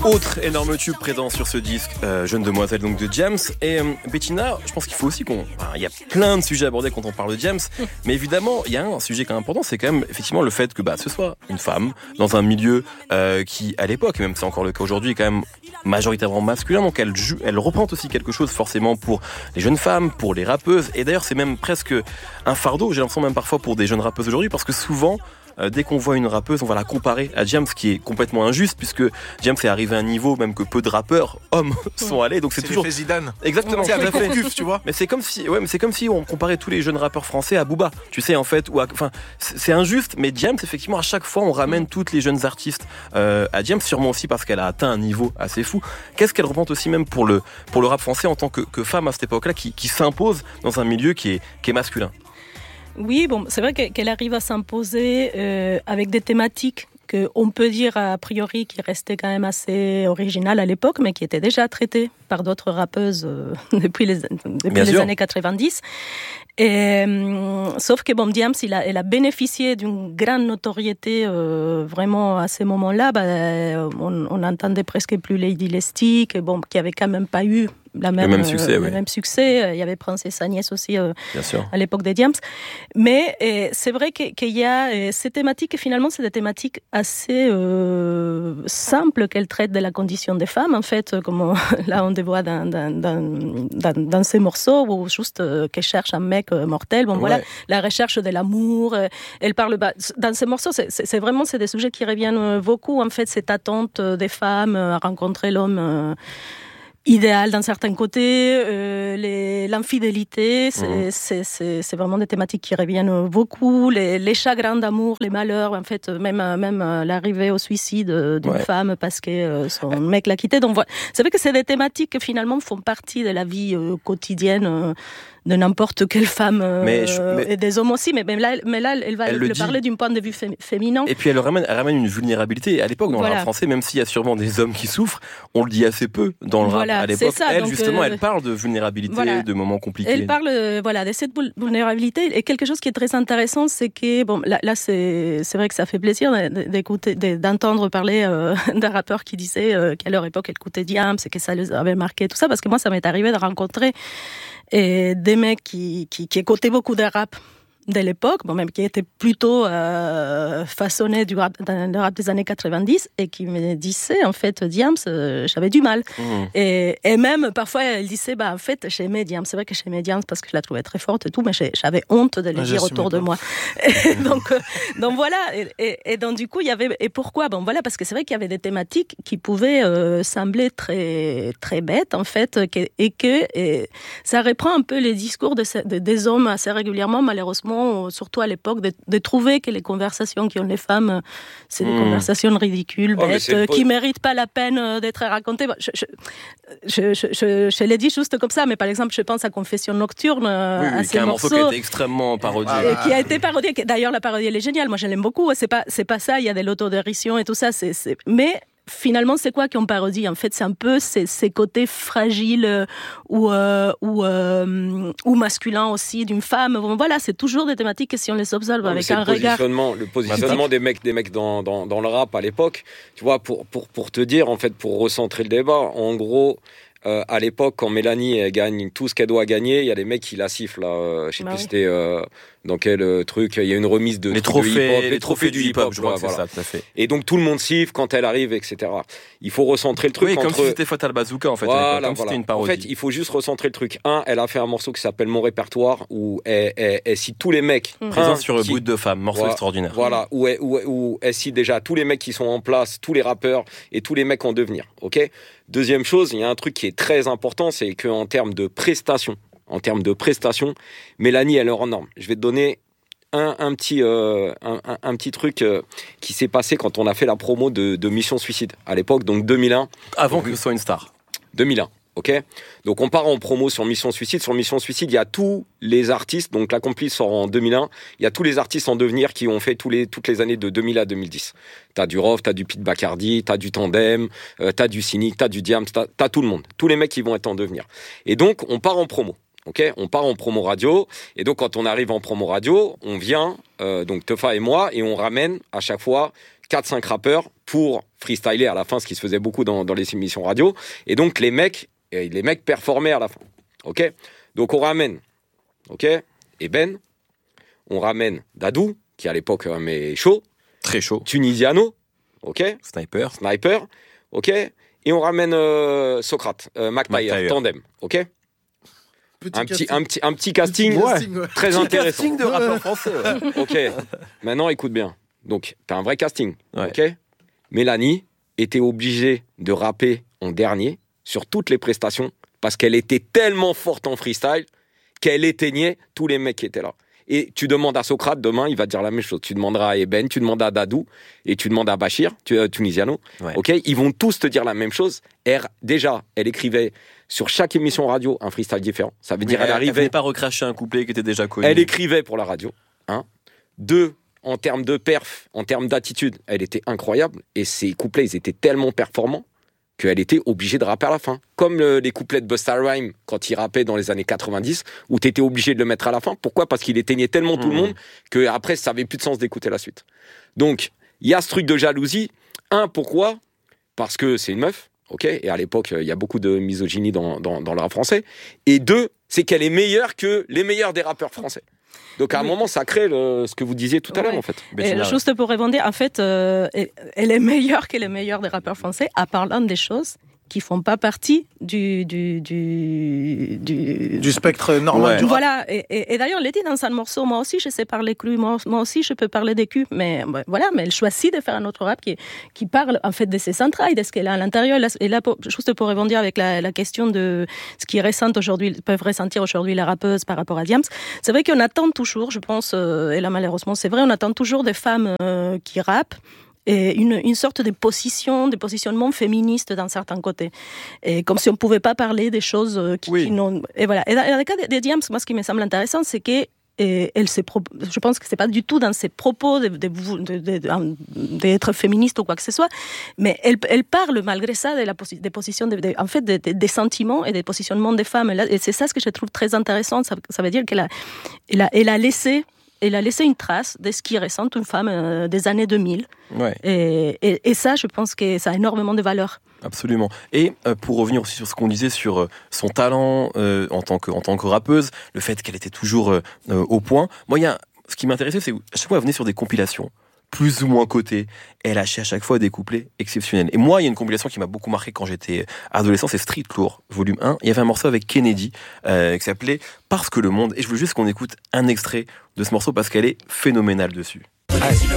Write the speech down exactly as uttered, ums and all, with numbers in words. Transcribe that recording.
Autre énorme tube présent sur ce disque, euh, Jeune Demoiselle donc de James. Et euh, Bettina, je pense qu'il faut aussi qu'on... Il y a plein de sujets abordés quand on parle de James, mais évidemment, il y a un sujet quand même important, c'est quand même effectivement le fait que bah, ce soit une femme dans un milieu euh, qui, à l'époque, et même c'est encore le cas aujourd'hui, est quand même majoritairement masculin, donc elle, joue, elle représente aussi quelque chose forcément pour les jeunes femmes, pour les rappeuses, et d'ailleurs c'est même presque un fardeau, j'ai l'impression même parfois pour des jeunes rappeuses aujourd'hui, parce que souvent, Euh, dès qu'on voit une rappeuse, on va la comparer à James, ce qui est complètement injuste puisque James est arrivé à un niveau même que peu de rappeurs hommes sont allés. Donc c'est, c'est toujours l'effet Zidane. Exactement. C'est avec Gourcuff, tu vois. Mais c'est comme si, ouais, mais c'est comme si on comparait tous les jeunes rappeurs français à Booba. Tu sais en fait, ou à, enfin, c'est injuste. Mais James, effectivement, à chaque fois, on ramène toutes les jeunes artistes euh, à James, sûrement aussi parce qu'elle a atteint un niveau assez fou. Qu'est-ce qu'elle représente aussi même pour le pour le rap français en tant que, que femme à cette époque-là, qui, qui s'impose dans un milieu qui est qui est masculin. Oui, bon, c'est vrai qu'elle arrive à s'imposer euh, avec des thématiques qu'on peut dire a priori qui restaient quand même assez originales à l'époque, mais qui étaient déjà traitées par d'autres rappeuses euh, depuis les, depuis les années quatre-vingt-dix. Et, euh, sauf que bon, Diams, il a, elle a bénéficié d'une grande notoriété euh, vraiment à ces moments-là. Bah, on, on n'entendait presque plus Lady Lestique, bon, qui avait quand même pas eu la même, le même succès. euh, oui. Le même succès. Il y avait Princesse Agnès aussi euh, Bien sûr. à l'époque des Diams. Mais euh, c'est vrai qu'il que y a euh, ces thématiques, et finalement, c'est des thématiques assez euh, simples qu'elle traite de la condition des femmes, en fait, comme on, là on les voit dans, dans, dans, dans, dans ces morceaux, où juste euh, qu'elle cherche un mec euh, mortel. Bon, ouais. Voilà, la recherche de l'amour. Euh, elle parle, bah, dans ces morceaux, c'est, c'est, c'est vraiment c'est des sujets qui reviennent beaucoup, en fait, cette attente des femmes à rencontrer l'homme euh, idéal d'un certain côté, euh, les, l'infidélité, c'est, mmh. c'est, c'est, c'est vraiment des thématiques qui reviennent beaucoup, les, les chagrins d'amour, les malheurs, en fait, même, même l'arrivée au suicide d'une ouais. femme parce que son mec l'a quitté. Donc voilà, c'est vrai que c'est des thématiques qui finalement font partie de la vie euh, quotidienne euh, de n'importe quelle femme euh, mais je, mais et des hommes aussi, mais, mais, là, mais là, elle va elle le, le parler d'un point de vue fé- féminin. Et puis elle ramène, elle ramène une vulnérabilité. À l'époque, dans voilà. le rap français, même s'il y a sûrement des hommes qui souffrent, on le dit assez peu dans le voilà, rap. À l'époque, ça, elle, donc, justement, euh, elle parle de vulnérabilité, voilà. de moments compliqués. Elle parle euh, voilà, de cette vulnérabilité. Et quelque chose qui est très intéressant, c'est que, bon, là, là c'est, c'est vrai que ça fait plaisir d'écouter, d'entendre parler euh, d'un rappeur qui disait euh, qu'à leur époque, elle écoutait Diams et que ça les avait marqué, tout ça, parce que moi, ça m'est arrivé de rencontrer et des mecs qui, qui, qui écoutaient beaucoup de rap de l'époque, bon, même qui étaient plutôt euh, façonnés du rap, dans le rap des années quatre-vingt-dix et qui me disaient, en fait, Diams, euh, j'avais du mal. Mmh. Et, et même, parfois, elle disait, bah, en fait, j'aimais Diams. C'est vrai que j'aimais Diams parce que je la trouvais très forte et tout, mais j'avais honte de le ah, dire autour de moi. Et donc, euh, donc voilà. Et, et, et donc, du coup, il y avait, et pourquoi? Bon, voilà, parce que c'est vrai qu'il y avait des thématiques qui pouvaient euh, sembler très, très bêtes, en fait, et que et ça reprend un peu les discours de, de, des hommes assez régulièrement, malheureusement, surtout à l'époque, de, de trouver que les conversations qu'ont les femmes, c'est des mmh. conversations ridicules, oh, bêtes, euh, qui ne méritent pas la peine d'être racontées. Je, je, je, je, je, je l'ai dit juste comme ça, mais par exemple, je pense à Confession Nocturne, oui, à oui, ces un morceaux. morceau qui a été extrêmement parodié. Et qui a été parodié. D'ailleurs, la parodie, elle est géniale. Moi, je l'aime beaucoup. C'est pas, c'est pas ça. Il y a de l'autodérision et tout ça. C'est, c'est... Mais finalement, c'est quoi qu'on parodie? En fait, c'est un peu ces, ces côtés fragiles euh, ou, euh, ou, euh, ou masculins aussi d'une femme. Voilà, c'est toujours des thématiques que si on les observe non, avec un le regard... Le positionnement des mecs, des mecs dans, dans, dans le rap à l'époque, tu vois, pour, pour, pour te dire, en fait, pour recentrer le débat, en gros... Euh, à l'époque, quand Mélanie elle gagne tout ce qu'elle doit gagner, il y a des mecs qui la sifflent. Là. Euh, je sais bah plus oui. c'était euh, dans quel euh, truc. Il y a une remise de les trophées, de hip-hop, les, les trophées du hip-hop. Je vois que voilà. c'est ça, tout à fait. Et donc tout le monde siffle quand elle arrive, et cetera. Il faut recentrer le truc. Oui, entre... comme si c'était Fatal Bazooka en fait. Voilà, comme voilà. si c'était une parodie. En fait, il faut juste recentrer le truc. Un, elle a fait un morceau qui s'appelle Mon répertoire où elle, elle, elle cite tous les mecs. Mmh. Présent sur le bout de femme, morceau voilà, extraordinaire. Voilà, où elle, où, où elle cite déjà tous les mecs qui sont en place, tous les rappeurs et tous les mecs en devenir. Ok. Deuxième chose, il y a un truc qui est très important, c'est qu'en termes de prestations, en termes de prestations, Mélanie, elle est hors norme. Je vais te donner un, un, petit, euh, un, un, un petit truc euh, qui s'est passé quand on a fait la promo de, de Mission Suicide, à l'époque, donc deux mille un. Avant que ce soit une star. deux mille un. Ok, donc on part en promo sur Mission Suicide. Sur Mission Suicide, il y a tous les artistes. Donc l'Accompli sort en deux mille un. Il y a tous les artistes en devenir qui ont fait tous les, toutes les années de deux mille à deux mille dix. T'as du Rof, t'as du Pete Bacardi, t'as du Tandem, euh, t'as du Cynic, t'as du Diams, t'as, t'as tout le monde. Tous les mecs qui vont être en devenir. Et donc on part en promo. Ok, on part en promo radio. Et donc quand on arrive en promo radio, on vient, euh, donc Teufa et moi, et on ramène à chaque fois quatre cinq rappeurs pour freestyler à la fin, ce qui se faisait beaucoup dans, dans les émissions radio. Et donc, les mecs, les mecs performaient à la fin. OK ? Donc, on ramène, OK ? Eben, on ramène Dadou, qui à l'époque euh, mais chaud. Très chaud. Tunisiano, OK ? Sniper. Sniper, OK ? Et on ramène euh, Socrate, euh, McTyre, tandem, OK ? Petit un, petit, un, petit, un petit casting, petit ouais, casting ouais. très Petit intéressant. casting de rappeurs français. Ouais. OK. Maintenant, écoute bien. Donc, t'as un vrai casting. Ouais. OK. Mélanie était obligée de rapper en dernier sur toutes les prestations parce qu'elle était tellement forte en freestyle qu'elle éteignait tous les mecs qui étaient là. Et tu demandes à Socrate, demain, il va te dire la même chose. Tu demanderas à Eben, tu demandes à Dadou et tu demandes à Bachir, tu, euh, Tunisiano. Ouais. OK. Ils vont tous te dire la même chose. Elle, déjà, elle écrivait sur chaque émission radio un freestyle différent. Ça veut dire Mais elle arrivait. Elle n'avait pas recraché un couplet qui était déjà connu. Elle écrivait pour la radio. Un. Deux, en termes de perf, en termes d'attitude, elle était incroyable. Et ses couplets, ils étaient tellement performants qu'elle était obligée de rapper à la fin. Comme le, les couplets de Busta Rhymes, quand il rappait dans les années quatre-vingt-dix, où tu étais obligé de le mettre à la fin. Pourquoi ? Parce qu'il éteignait tellement tout mmh. le monde qu'après, ça n'avait plus de sens d'écouter la suite. Donc, il y a ce truc de jalousie. Un, pourquoi ? Parce que c'est une meuf. OK, et à l'époque, il y a beaucoup de misogynie dans, dans, dans le rap français. Et deux, c'est qu'elle est meilleure que les meilleurs des rappeurs français. Donc à un oui. moment, ça crée le, ce que vous disiez tout à ouais. l'heure, en fait. Et juste pour répondre, en fait, euh, elle est meilleure que les meilleurs des rappeurs français, à parlant des choses qui font pas partie du du du du, du spectre normal. Ouais. Du rap. Voilà. Et, et, et d'ailleurs, elle dit dans un morceau, moi aussi, je sais parler cru, moi, moi aussi, je peux parler des culs, mais voilà. Mais elle choisit de faire un autre rap qui qui parle en fait de ses entrailles, de ce qu'elle a à l'intérieur. Et là, pour, juste pour rebondir avec la, la question de ce qui ressent aujourd'hui, peuvent ressentir aujourd'hui les rappeuses par rapport à Diams. C'est vrai qu'on attend toujours, je pense, euh, et là malheureusement, c'est vrai, on attend toujours des femmes euh, qui rappent. Et une, une sorte de position, de positionnement féministe dans certains côtés. Et comme si on ne pouvait pas parler des choses qui, oui. qui n'ont... Et voilà. Et dans, dans le cas de, de Diams, moi, ce qui me semble intéressant, c'est que et elle s'est pro... je pense que c'est pas du tout dans ses propos de, de, de, de, de, d'être féministe ou quoi que ce soit, mais elle, elle parle malgré ça de la posi... des positions, de, de, en fait, de, de, des sentiments et des positionnements des femmes. Et, là, et c'est ça ce que je trouve très intéressant. Ça, ça veut dire qu'elle a, elle a, elle a laissé Elle a laissé une trace de ce qui ressent une femme euh, des années deux mille. Ouais. Et, et, et ça, je pense que ça a énormément de valeur. Absolument. Et euh, pour revenir aussi sur ce qu'on disait sur euh, son talent euh, en tant que en tant que rappeuse, le fait qu'elle était toujours euh, euh, au point. Moi, il y a ce qui m'intéressait, c'est à chaque fois elle venait sur des compilations plus ou moins cotées. Elle lâchait à chaque fois des couplets exceptionnels. Et moi, il y a une compilation qui m'a beaucoup marqué quand j'étais adolescent, c'est Street Lourd, volume un. Il y avait un morceau avec Kennedy euh, qui s'appelait Parce que le monde. Et je veux juste qu'on écoute un extrait de ce morceau parce qu'elle est phénoménale dessus.